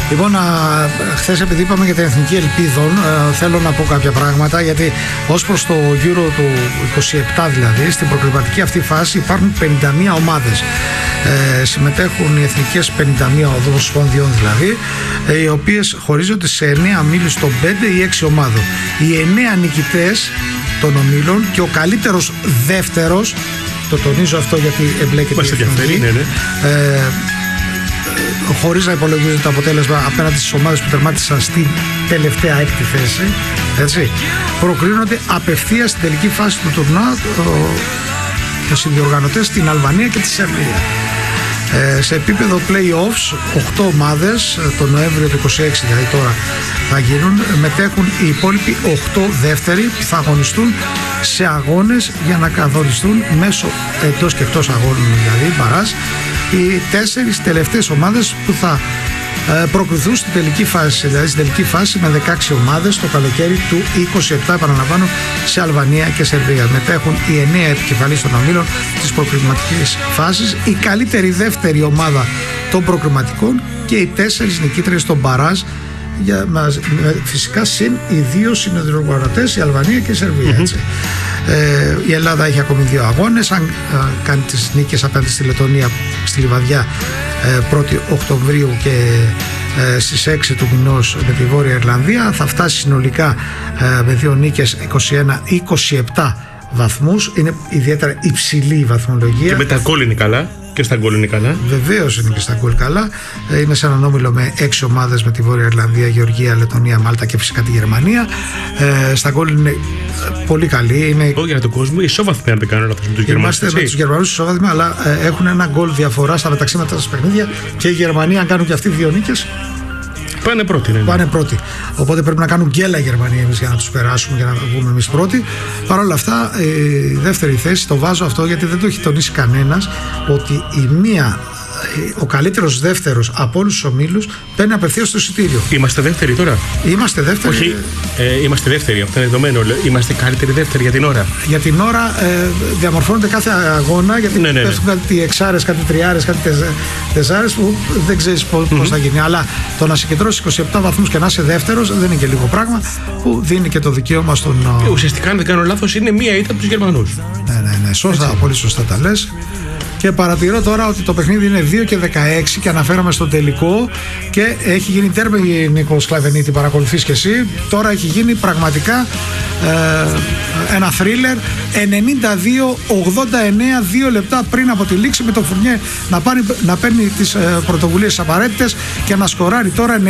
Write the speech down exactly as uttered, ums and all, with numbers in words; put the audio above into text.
Λοιπόν, χθες επειδή είπαμε για την Εθνική Ελπίδων, α, θέλω να πω κάποια πράγματα, γιατί ως προς το Euro του είκοσι επτά δηλαδή, στην προκριματική αυτή φάση υπάρχουν πενήντα μία ομάδες. Ε, συμμετέχουν οι εθνικές πενήντα μία ομοσπονδιών δηλαδή, ε, οι οποίες χωρίζονται σε εννέα ομίλους των πέντε ή έξι ομάδων. Οι εννέα νικητές των ομίλων και ο καλύτερος δεύτερος, το τονίζω αυτό γιατί εμπλέκεται η εθνική, ναι, ναι. Ε, χωρίς να υπολογίζεται το αποτέλεσμα απέναντι στις ομάδες που τερμάτισαν στην τελευταία έκτη θέση, έτσι, προκρίνονται απευθείας στην τελική φάση του τουρνά οι συνδιοργανωτές στην Αλβανία και τη Σερβία. Ε, σε επίπεδο play-offs, οκτώ ομάδες το Νοέμβριο του είκοσι έξι, δηλαδή τώρα θα γίνουν, μετέχουν οι υπόλοιποι οκτώ δεύτεροι που θα αγωνιστούν σε αγώνες για να καθοριστούν μέσω εντός και εκτός αγώνων, δηλαδή μπαράζ, οι τέσσερις τελευταίες ομάδες που θα ε, προκριθούν στην τελική φάση, δηλαδή στην τελική φάση με δεκαέξι ομάδες το καλοκαίρι του είκοσι επτά, επαναλαμβάνω, σε Αλβανία και Σερβία. Μετέχουν οι εννέα επικεφαλείς των ομίλων της προκριματικής φάσης, η καλύτερη δεύτερη ομάδα των προκριματικών και οι τέσσερις νικήτρες των μπαράζ, για, μας, φυσικά συν οι δύο συνδιοργανωτές, η Αλβανία και η Σερβία, mm-hmm. έτσι. Ε, η Ελλάδα έχει ακόμη δύο αγώνες. Αν ε, κάνει τις νίκες απέναντι στη Λετωνία στη Λιβαδιά ε, πρώτη Οκτωβρίου και ε, στις έξι του μηνός με τη Βόρεια Ιρλανδία, θα φτάσει συνολικά ε, με δύο νίκες είκοσι ένα είκοσι επτά βαθμούς. Είναι ιδιαίτερα υψηλή η βαθμολογία. Και με τα γκολ είναι καλά. Και στα γκολ είναι καλά. Βεβαίως είναι και στα γκολ καλά. Είναι σε έναν όμιλο με έξι ομάδες με τη Βόρεια Ιρλανδία, Γεωργία, Λετωνία, Μάλτα και φυσικά τη Γερμανία. Ε, στα γκολ είναι πολύ καλή. Είναι... Oh, για τον κόσμο, ισόβαθμοι, αν δεν κάνω λάθος, με τους Γερμανούς. Είμαστε με τους Γερμανούς ισόβαθμοι, αλλά ε, έχουν ένα γκολ διαφορά στα μεταξύ μετά στα παιχνίδια και η Γερμανία, αν κάνουν και αυτοί δύο νίκες, πάνε πρώτοι. Ναι, ναι. Πάνε πρώτοι. Οπότε πρέπει να κάνουν γκέλα οι Γερμανοί εμείς για να τους περάσουμε, για να βγούμε εμείς πρώτοι. Παρ' όλα αυτά, η δεύτερη θέση, το βάζω αυτό γιατί δεν το έχει τονίσει κανένας, ότι η μία, ο καλύτερος δεύτερος από όλους τους ομίλους παίρνει απευθείας στο εισιτήριο. Είμαστε δεύτεροι τώρα. Είμαστε δεύτεροι. Όχι, ε, είμαστε δεύτεροι. Αυτό είναι δεδομένο. Είμαστε καλύτεροι δεύτεροι για την ώρα. Για την ώρα ε, διαμορφώνεται κάθε αγώνα, γιατί ναι, ναι, ναι. πέφτουν κάτι εξάρες, κάτι τριάρες, κάτι τεσσάρες που δεν ξέρεις πώς, mm-hmm. πώς θα γίνει. Αλλά το να συγκεντρώσεις είκοσι επτά βαθμούς και να είσαι δεύτερος δεν είναι και λίγο πράγμα, που δίνει και το δικαίωμα στον. Και ουσιαστικά, αν δεν κάνω λάθος, είναι μία ήττα από τους Γερμανούς. Ναι, ναι, ναι. Σωστά, πολύ σωστά τα λες. Και παρατηρώ τώρα ότι το παιχνίδι είναι δύο και δεκαέξι και αναφέραμε στο τελικό και έχει γίνει τέρμη, Νίκο Σκλαβενίτη, παρακολουθείς και εσύ. Τώρα έχει γίνει πραγματικά ε, ένα θρίλερ. Ενενήντα δύο ογδόντα εννέα, δύο λεπτά πριν από τη λήξη, με τον Φουρνιέ να, πάρει, να παίρνει τις ε, πρωτοβουλίες απαραίτητες και να σκοράρει τώρα